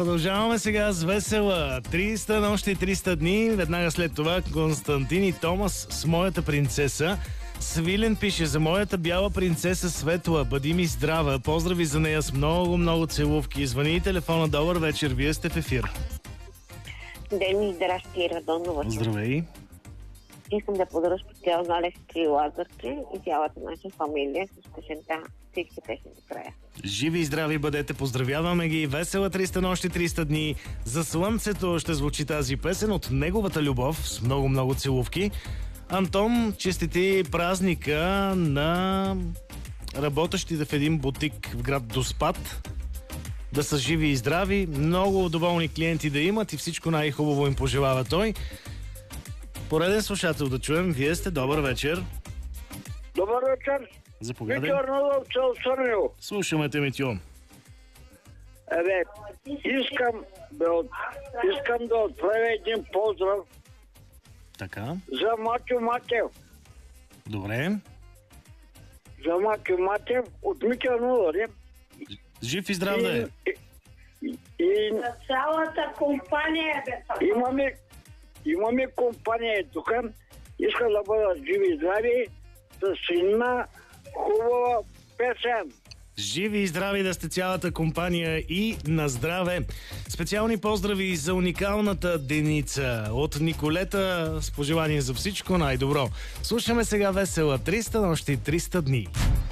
Продължаваме сега с весела 300 нощи, 300 дни. Веднага след това Константин и Томас с моята принцеса. Свилен пише: за моята бяла принцеса Светла, бъди ми здрава. Поздрави за нея с много целувки. Звъни и телефона. Добър вечер, вие сте в ефир. Дени, здрасти, Радонова. Здравей. Искам да подаря специално Алекс и Лазарки и цялата наша фамилия с песента всички песни до края. Живи и здрави бъдете, поздравяваме ги. Весела 300 нощи, 300 дни. За слънцето ще звучи тази песен от неговата любов с много целувки. Антон, честити празника на работещите в един бутик в град Доспат. Да са живи и здрави, много доволни клиенти да имат и всичко най-хубаво им пожелава той. Пореден слушател да чуем. Вие сте, добър вечер. Добър вечер. Заповядай. Митю Арнолов, цел Сърнил. Слушаме те, Митю. Искам да отправя един поздрав Така. за Матю Матев. Добре. За Матю Матев от Митю Арнолов. Жив и здрав да е. И За цялата компания имаме компания тук. Искам да бъдат живи и здрави с една хубава песен. Живи и здрави да сте цялата компания и на здраве. Специални поздрави за уникалната Деница от Николета с пожелание за всичко най-добро. Слушаме сега весела 300 нощи, 300 дни.